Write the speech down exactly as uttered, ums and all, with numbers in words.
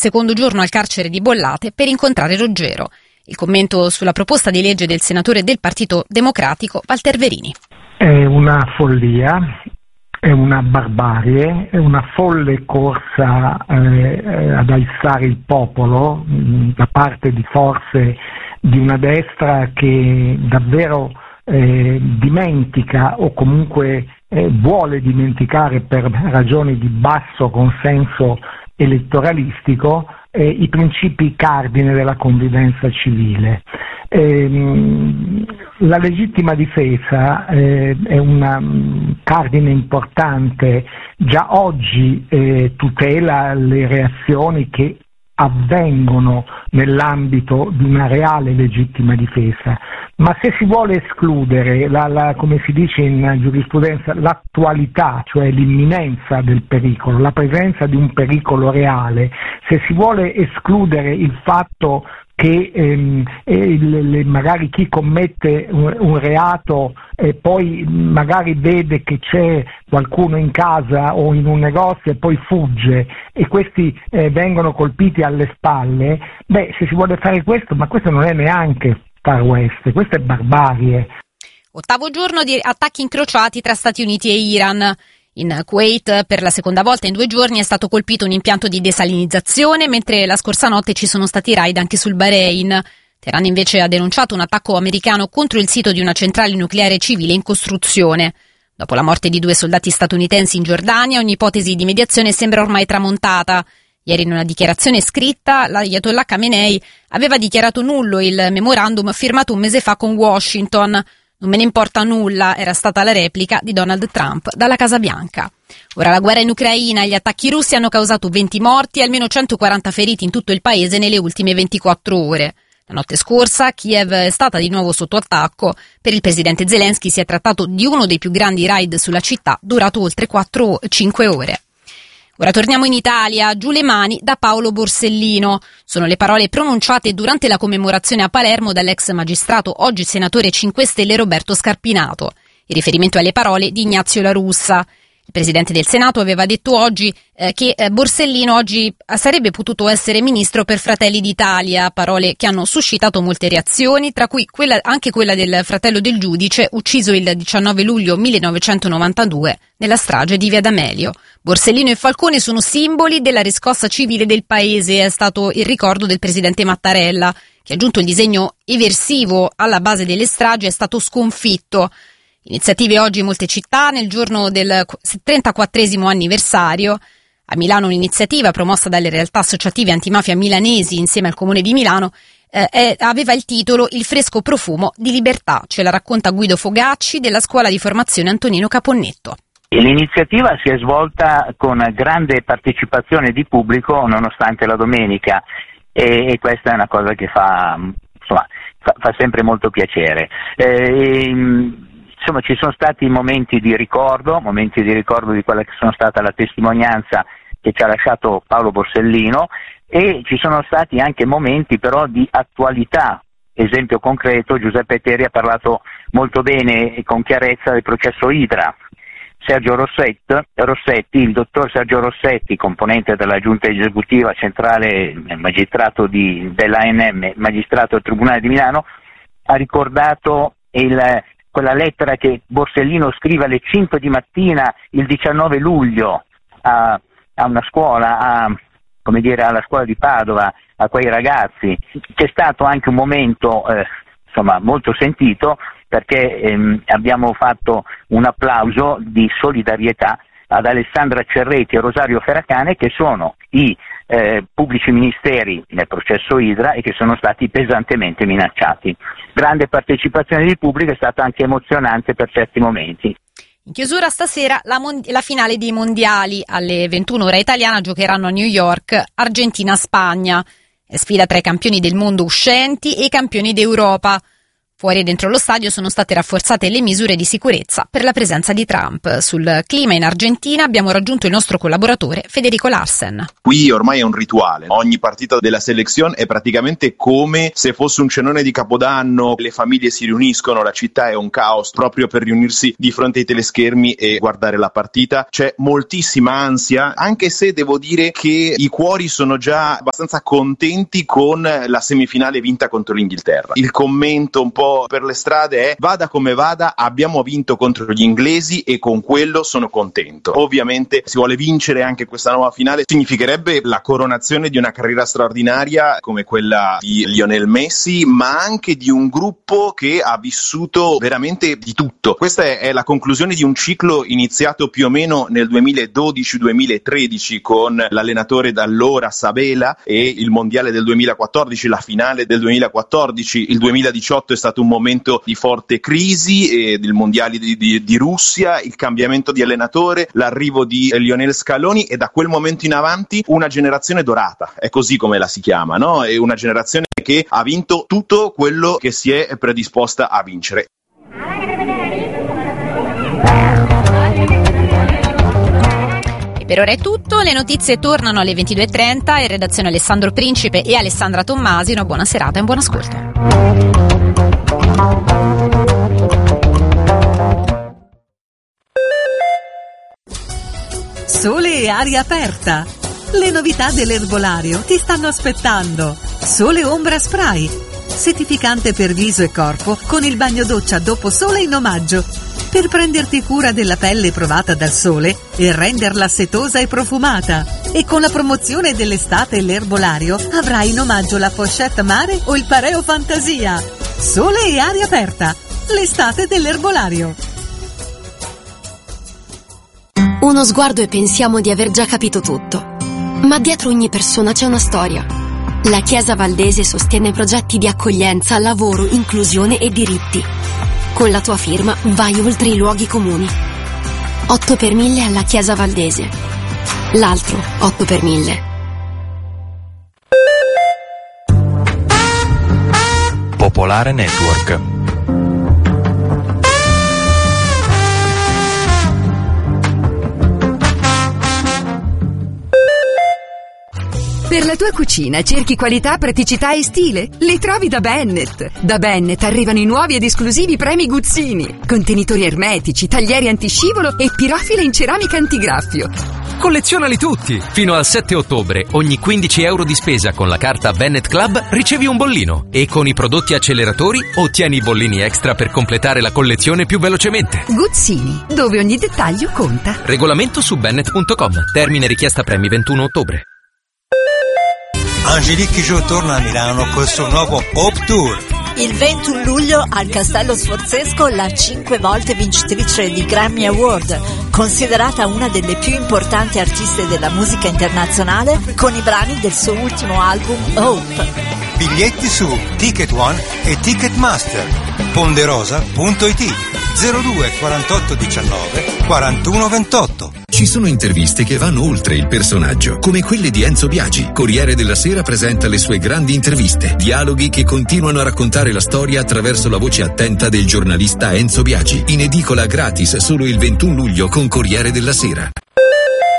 secondo giorno al carcere di Bollate per incontrare Roggero. Il commento sulla proposta di legge del senatore del Partito Democratico Walter Verini. È una follia, è una barbarie, è una folle corsa eh, ad alzare il popolo mh, da parte di forze di una destra che davvero eh, dimentica o comunque eh, vuole dimenticare per ragioni di basso consenso elettoralistico eh, i principi cardine della convivenza civile. Ehm, la legittima difesa eh, è un cardine importante, già oggi eh, tutela le reazioni che avvengono nell'ambito di una reale legittima difesa, ma se si vuole escludere, la, la, come si dice in giurisprudenza, l'attualità, cioè l'imminenza del pericolo, la presenza di un pericolo reale, se si vuole escludere il fatto che ehm, il, le, magari chi commette un, un reato e poi magari vede che c'è qualcuno in casa o in un negozio e poi fugge e questi eh, vengono colpiti alle spalle, beh, se si vuole fare questo, ma questo non è neanche Far West, questa è barbarie. Ottavo giorno di attacchi incrociati tra Stati Uniti e Iran. In Kuwait per la seconda volta in due giorni è stato colpito un impianto di desalinizzazione, mentre la scorsa notte ci sono stati raid anche sul Bahrain. Teheran invece ha denunciato un attacco americano contro il sito di una centrale nucleare civile in costruzione. Dopo la morte di due soldati statunitensi in Giordania, ogni ipotesi di mediazione sembra ormai tramontata. Ieri in una dichiarazione scritta, l'Ayatollah Khamenei aveva dichiarato nullo il memorandum firmato un mese fa con Washington. Non me ne importa nulla, era stata la replica di Donald Trump dalla Casa Bianca. Ora la guerra in Ucraina e gli attacchi russi hanno causato venti morti e almeno centoquaranta feriti in tutto il paese nelle ultime ventiquattro ore. La notte scorsa Kiev è stata di nuovo sotto attacco. Per il presidente Zelensky si è trattato di uno dei più grandi raid sulla città, durato oltre quattro cinque ore. Ora torniamo in Italia, giù le mani da Paolo Borsellino. Sono le parole pronunciate durante la commemorazione a Palermo dall'ex magistrato, oggi senatore cinque Stelle Roberto Scarpinato. Il riferimento alle parole di Ignazio La Russa. Il presidente del Senato aveva detto oggi eh, che eh, Borsellino oggi sarebbe potuto essere ministro per Fratelli d'Italia, parole che hanno suscitato molte reazioni, tra cui quella, anche quella del fratello del giudice ucciso il diciannove luglio millenovecentonovantadue nella strage di Via D'Amelio. Borsellino e Falcone sono simboli della riscossa civile del paese, è stato il ricordo del presidente Mattarella, che ha aggiunto il disegno eversivo alla base delle stragi è stato sconfitto. Iniziative oggi in molte città nel giorno del trentaquattresimo anniversario. A Milano un'iniziativa promossa dalle realtà associative antimafia milanesi insieme al Comune di Milano eh, è, aveva il titolo Il fresco profumo di libertà. Ce la racconta Guido Fogacci della scuola di formazione Antonino Caponnetto. L'iniziativa si è svolta con grande partecipazione di pubblico nonostante la domenica e, e questa è una cosa che fa, insomma, fa, fa sempre molto piacere. Eh, Insomma, ci sono stati momenti di ricordo, momenti di ricordo di quella che sono stata la testimonianza che ci ha lasciato Paolo Borsellino e ci sono stati anche momenti però di attualità. Esempio concreto, Giuseppe Terri ha parlato molto bene e con chiarezza del processo Idra. Sergio Rossetti, Rossetti, il dottor Sergio Rossetti, componente della giunta esecutiva centrale, magistrato di, dell'A N M, magistrato del Tribunale di Milano, ha ricordato il quella lettera che Borsellino scrive alle cinque di mattina il diciannove luglio a, a una scuola, a, come dire, alla scuola di Padova, a quei ragazzi. C'è stato anche un momento eh, insomma molto sentito perché ehm, abbiamo fatto un applauso di solidarietà ad Alessandra Cerretti e Rosario Ferracane, che sono i eh, pubblici ministeri nel processo Idra e che sono stati pesantemente minacciati. Grande partecipazione di pubblico, è stata anche emozionante per certi momenti. In chiusura stasera la, mond- la finale dei mondiali alle ventuno ora italiana giocheranno a New York Argentina-Spagna. È sfida tra i campioni del mondo uscenti e i campioni d'Europa. Fuori e dentro lo stadio sono state rafforzate le misure di sicurezza per la presenza di Trump. Sul clima in Argentina abbiamo raggiunto il nostro collaboratore Federico Larsen. Qui ormai è un rituale, ogni partita della selezione è praticamente come se fosse un cenone di Capodanno, le famiglie si riuniscono, la città è un caos proprio per riunirsi di fronte ai teleschermi e guardare la partita. C'è moltissima ansia, anche se devo dire che i cuori sono già abbastanza contenti con la semifinale vinta contro l'Inghilterra. Il commento un po' per le strade è: vada come vada, abbiamo vinto contro gli inglesi e con quello sono contento. Ovviamente si vuole vincere anche questa nuova finale, significherebbe la coronazione di una carriera straordinaria come quella di Lionel Messi, ma anche di un gruppo che ha vissuto veramente di tutto. Questa è, è la conclusione di un ciclo iniziato più o meno nel duemiladodici duemilatredici con l'allenatore da allora Sabella e il mondiale del duemilaquattordici, la finale del duemilaquattordici. Il duemiladiciotto è stato un momento di forte crisi e del mondiale di, di, di Russia, il cambiamento di allenatore, l'arrivo di Lionel Scaloni e da quel momento in avanti una generazione dorata, è così come la si chiama, no? È una generazione che ha vinto tutto quello che si è predisposta a vincere. E per ora è tutto, le notizie tornano alle ventidue e trenta, in redazione Alessandro Principe e Alessandra Tommasi. Una buona serata e un buon ascolto. Sole e aria aperta. Le novità dell'erbolario ti stanno aspettando. Sole Ombra Spray, settificante per viso e corpo con il bagno doccia dopo sole in omaggio, per prenderti cura della pelle provata dal sole e renderla setosa e profumata. E con la promozione dell'estate e l'erbolario avrai in omaggio la pochette mare o il pareo fantasia. Sole e aria aperta, l'estate dell'erbolario. Uno sguardo e pensiamo di aver già capito tutto. Ma dietro ogni persona c'è una storia. La Chiesa Valdese sostiene progetti di accoglienza, lavoro, inclusione e diritti. Con la tua firma vai oltre i luoghi comuni. otto per mille alla Chiesa Valdese. L'altro otto per mille. Popolare Network. Per la tua cucina cerchi qualità, praticità e stile? Li trovi da Bennett. Da Bennett arrivano i nuovi ed esclusivi premi Guzzini. Contenitori ermetici, taglieri antiscivolo e pirofile in ceramica antigraffio. Collezionali tutti! Fino al sette ottobre, ogni quindici euro di spesa con la carta Bennett Club ricevi un bollino e con i prodotti acceleratori ottieni i bollini extra per completare la collezione più velocemente. Guzzini, dove ogni dettaglio conta. Regolamento su bennett punto com. Termine richiesta premi ventuno ottobre. Angelique Kidjo torna a Milano col suo nuovo Pop Tour. Il ventuno luglio al Castello Sforzesco la cinque volte vincitrice di Grammy Award, considerata una delle più importanti artiste della musica internazionale, con i brani del suo ultimo album Hope. Biglietti su Ticket One e Ticketmaster. Ponderosa punto it zero due quarantotto diciannove quarantuno ventotto. Ci sono interviste che vanno oltre il personaggio, come quelle di Enzo Biagi. Corriere della Sera presenta le sue grandi interviste, dialoghi che continuano a raccontare la storia attraverso la voce attenta del giornalista Enzo Biagi. In edicola gratis solo il ventuno luglio con Corriere della Sera.